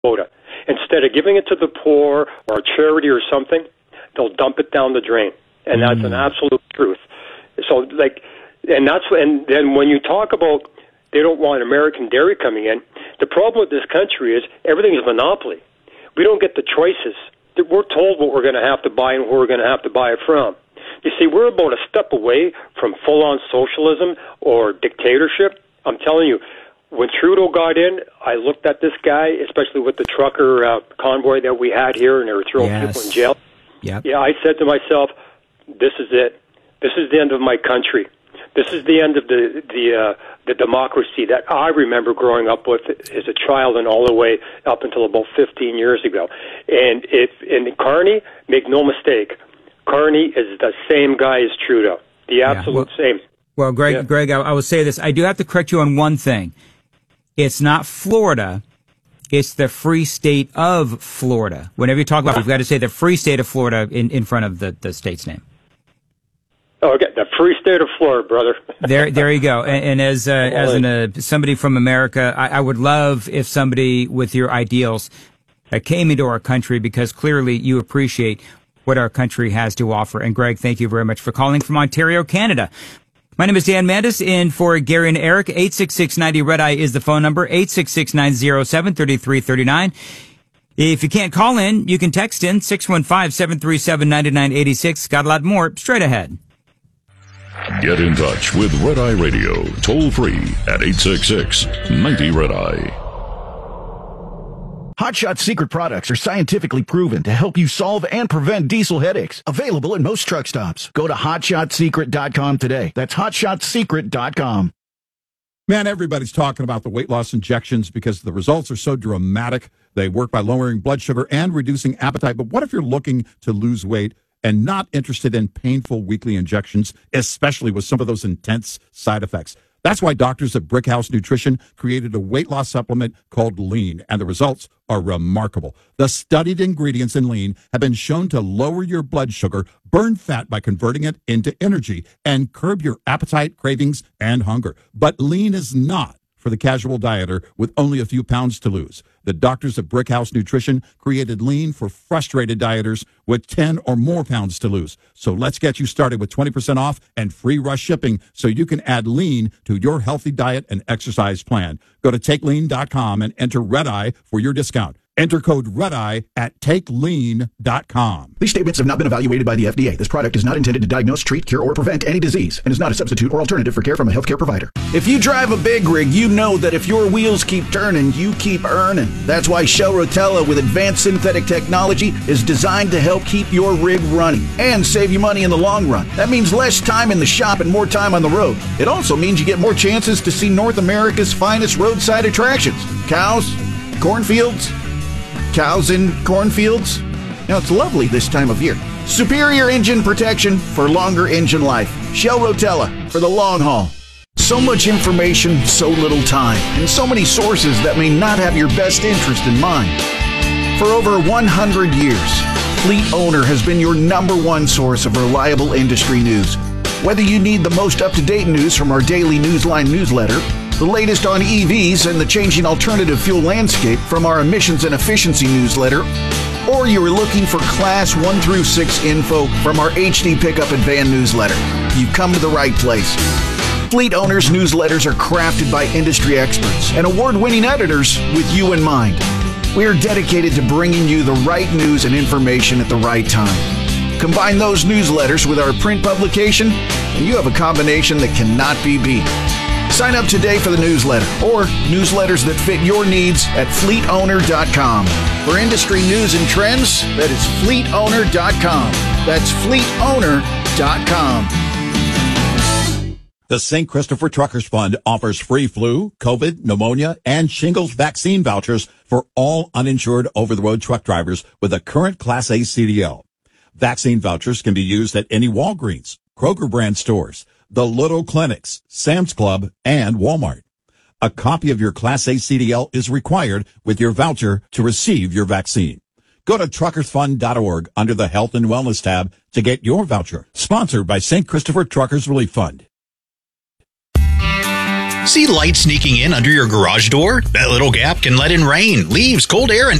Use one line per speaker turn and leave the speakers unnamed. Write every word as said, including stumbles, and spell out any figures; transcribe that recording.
quota. Instead of giving it to the poor or a charity or something, they'll dump it down the drain. And that's mm. an absolute truth. So, like, and that's, and then when you talk about they don't want American dairy coming in, the problem with this country is everything is monopoly. We don't get the choices. We're told what we're going to have to buy and where we're going to have to buy it from. You see, we're about a step away from full-on socialism or dictatorship. I'm telling you, when Trudeau got in, I looked at this guy, especially with the trucker uh, convoy that we had here, and they were throwing yes. people in jail.
Yep.
Yeah, I said to myself, this is it. This is the end of my country. This is the end of the the uh, the democracy that I remember growing up with as a child and all the way up until about fifteen years ago. And if and Carney, make no mistake, Carney is the same guy as Trudeau, the absolute yeah. well, same.
Well, Greg,
yeah.
Greg, I, I will say this. I do have to correct you on one thing. It's not Florida. It's the free state of Florida. Whenever you talk about it, you've got to say the free state of Florida in, in front of the, the state's name.
Oh, okay, the free state of Florida, brother.
there, there you go. And, and as uh, as an, uh, somebody from America, I, I would love if somebody with your ideals uh, came into our country, because clearly you appreciate what our country has to offer. And Greg, thank you very much for calling from Ontario, Canada. My name is Dan Mandis, in for Gary and Eric. eight six six ninety Red Eye is the phone number, eight six six nine zero seven three three three nine. If you can't call in, you can text in six one five, seven three seven, nine nine eight six. Got a lot more straight ahead.
Get in touch with Red Eye Radio, toll free at eight six six, ninety Red Eye.
Hot Shot's secret products are scientifically proven to help you solve and prevent diesel headaches. Available at most truck stops. Go to hot shot secret dot com today. That's hot shot secret dot com.
Man, everybody's talking about the weight loss injections because the results are so dramatic. They work by lowering blood sugar and reducing appetite. But what if you're looking to lose weight and not interested in painful weekly injections, especially with some of those intense side effects? That's why doctors at Brickhouse Nutrition created a weight loss supplement called Lean, and the results are remarkable. The studied ingredients in Lean have been shown to lower your blood sugar, burn fat by converting it into energy, and curb your appetite, cravings, and hunger. But Lean is not for the casual dieter with only a few pounds to lose. The doctors at Brickhouse Nutrition created Lean for frustrated dieters with ten or more pounds to lose. So let's get you started with twenty percent off and free rush shipping so you can add Lean to your healthy diet and exercise plan. Go to take lean dot com and enter Red Eye for your discount. Enter code REDEYE at take lean dot com.
These statements have not been evaluated by the F D A. This product is not intended to diagnose, treat, cure, or prevent any disease and is not a substitute or alternative for care from a healthcare provider. If you drive a big rig, you know that if your wheels keep turning, you keep earning. That's why Shell Rotella with advanced synthetic technology is designed to help keep your rig running and save you money in the long run. That means less time in the shop and more time on the road. It also means you get more chances to see North America's finest roadside attractions. Cows, cornfields, cows in cornfields. Now, it's lovely this time of year. Superior engine protection for longer engine life. Shell Rotella for the long haul. So much information, so little time, and so many sources that may not have your best interest in mind. For over one hundred years, Fleet Owner has been your number one source of reliable industry news. Whether you need the most up-to-date news from our daily Newsline newsletter, the latest on E Vs and the changing alternative fuel landscape from our emissions and efficiency newsletter, or you are looking for class one through six info from our H D Pickup and Van newsletter, you've come to the right place. Fleet Owners newsletters are crafted by industry experts and award-winning editors with you in mind. We are dedicated to bringing you the right news and information at the right time. Combine those newsletters with our print publication, and you have a combination that cannot be beat. Sign up today for the newsletter or newsletters that fit your needs at fleet owner dot com. For industry news and trends, that is fleet owner dot com. That's fleet owner dot com.
The Saint Christopher Truckers Fund offers free flu, COVID, pneumonia, and shingles vaccine vouchers for all uninsured over-the-road truck drivers with a current Class A C D L. Vaccine vouchers can be used at any Walgreens, Kroger brand stores, the Little Clinics, Sam's Club, and Walmart. A copy of your Class A C D L is required with your voucher to receive your vaccine. Go to truckers fund dot org under the Health and Wellness tab to get your voucher. Sponsored by Saint Christopher Truckers Relief Fund.
See light sneaking in under your garage door? That little gap can let in rain, leaves, cold air, and